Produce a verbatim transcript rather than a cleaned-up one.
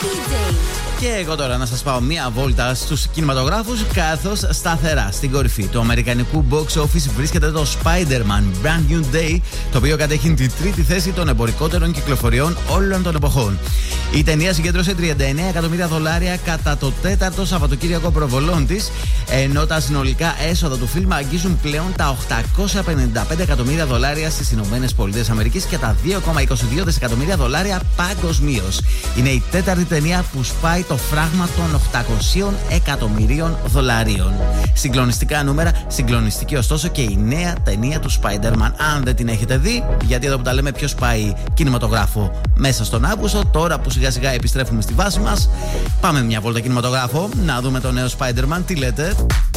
ντι τζέι. Και εγώ τώρα να σας πάω μία βόλτα στους κινηματογράφους, καθώς σταθερά στην κορυφή του αμερικανικού box office βρίσκεται το Spider-Man Brand New Day, το οποίο κατέχει την τρίτη θέση των εμπορικότερων κυκλοφοριών όλων των εποχών. Η ταινία συγκέντρωσε τριάντα εννέα εκατομμύρια δολάρια κατά το τέταρτο Σαββατοκύριακο προβολών της, ενώ τα συνολικά έσοδα του φιλμ αγγίζουν πλέον τα οκτακόσια πενήντα πέντε εκατομμύρια δολάρια στις Ηνωμένες Πολιτείες Αμερικής και τα δύο κόμμα είκοσι δύο δισεκατομμύρια δολάρια παγκοσμίως. Είναι η τέταρτη ταινία που σπάει το φράγμα των οκτακοσίων εκατομμυρίων δολαρίων. Συγκλονιστικά νούμερα, συγκλονιστική ωστόσο και η νέα ταινία του Spider-Man. Αν δεν την έχετε δει, γιατί εδώ που τα λέμε ποιος πάει κινηματογράφο μέσα στον Αύγουστο, τώρα που σιγά σιγά επιστρέφουμε στη βάση μας, πάμε μια βόλτα κινηματογράφο να δούμε το νέο Spider-Man. Τι λέτε?